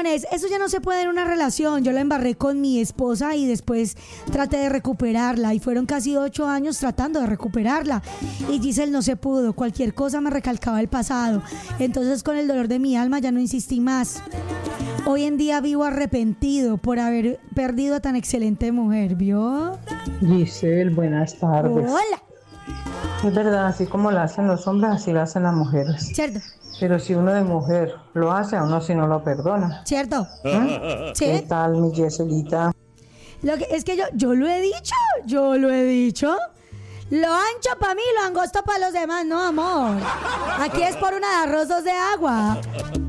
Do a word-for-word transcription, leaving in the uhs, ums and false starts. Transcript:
es, eso ya no se puede en una relación. Yo la embarré con mi esposa y después traté de recuperarla y fueron casi ocho años tratando de recuperarla y Giselle no se pudo, cualquier cosa me recalcaba el pasado, entonces con el dolor de mi alma ya no insistí más. Hoy en día vivo arrepentido por haber perdido a tan excelente mujer, ¿vio? Giselle, buenas tardes. Hola. Es verdad, así como lo hacen los hombres, así lo hacen las mujeres. Cierto. Pero si uno de mujer lo hace, a uno si no lo perdona. Cierto. ¿Eh? ¿Sí? ¿Qué tal, mi Giselita? Lo que, es que yo, yo lo he dicho, yo lo he dicho. Lo ancho para mí, lo angosto para los demás, no, amor. Aquí es por una de arrozos de agua.